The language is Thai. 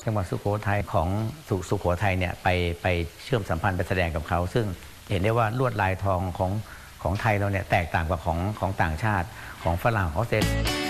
จังหวัดสุโขทัยของสุโขทัยเนี่ยไปเชื่อมสัมพันธ์ไปแสดงกับเขาซึ่งเห็นได้ว่าลวดลายทองของไทยเราเนี่ยแตกต่างกว่าของต่างชาติของฝรั่งออสเตรเลีย